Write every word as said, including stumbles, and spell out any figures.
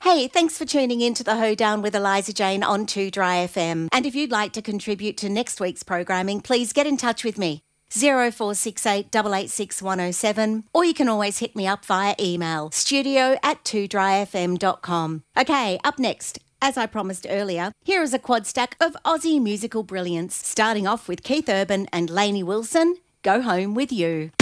Hey, thanks for tuning in to the Hoedown with Eliza Jane on two Dry F M. And if you'd like to contribute to next week's programming, please get in touch with me. zero four six eight, eight eight six, one oh seven, or you can always hit me up via email, studio at two dry f m dot com. Okay, up next, as I promised earlier, here is a quad stack of Aussie musical brilliance, starting off with Keith Urban and Lainey Wilson, Go Home With You.